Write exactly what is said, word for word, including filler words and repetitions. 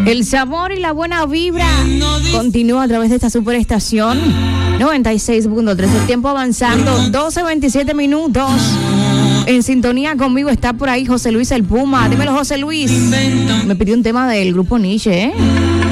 El sabor y la buena vibra continúa a través de esta superestación noventa y seis punto tres. El tiempo avanzando, doce veintisiete minutos. En sintonía conmigo está por ahí José Luis el Puma. Dímelo, José Luis. Me pidió un tema del grupo Nietzsche, ¿eh?